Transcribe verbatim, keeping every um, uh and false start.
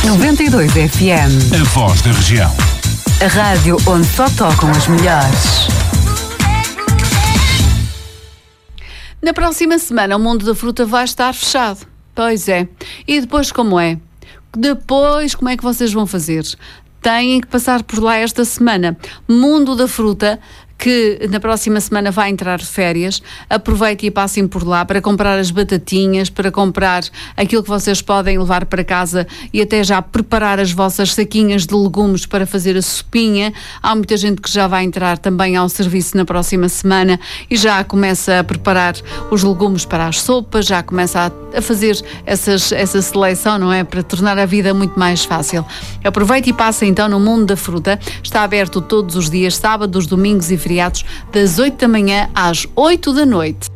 noventa e dois F M. A voz da região. A rádio onde só tocam as melhores. Na próxima semana o mundo da fruta vai estar fechado. Pois é. E depois como é? Depois como é que vocês vão fazer? Têm que passar por lá esta semana. Mundo da Fruta, que na próxima semana vai entrar de férias. Aproveitem e passem por lá para comprar as batatinhas, para comprar aquilo que vocês podem levar para casa e até já preparar as vossas saquinhas de legumes para fazer a sopinha. Há muita gente que já vai entrar também ao serviço na próxima semana e já começa a preparar os legumes para as sopas, já começa a, a fazer essas, essa seleção, não é? Para tornar a vida muito mais fácil. Aproveitem e passem então no Mundo da Fruta. Está aberto todos os dias, sábados, domingos e feriados, das oito da manhã às oito da noite.